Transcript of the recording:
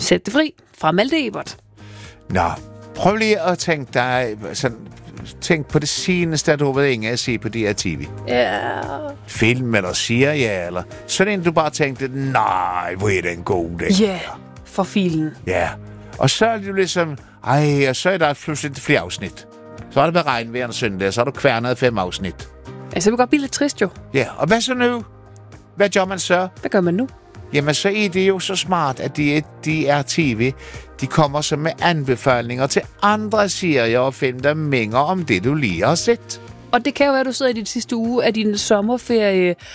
Sæt det fri fra Malte Ebert. Nå, prøv lige at tænke dig sådan... Tænk på det seneste, du har været inde at se på DRTV. Ja. Film eller serie, eller sådan en, du bare tænkte, nej, hvor er den god, den. Ja, for filen. Ja, og så er det jo ligesom, og så er der pludselig flere afsnit. Så er det med regnvejr og søndag, så har du kværnet 5 afsnit. Altså, det vil godt blive lidt trist jo. Ja, og hvad så nu? Hvad gør man så? Hvad gør man nu? Jamen, så er det jo så smart, at DRTV, de kommer så med anbefalinger til andre serier og finder mængder om det, du lige har set. Og det kan jo være, at du sidder i din sidste uge af din sommerferie,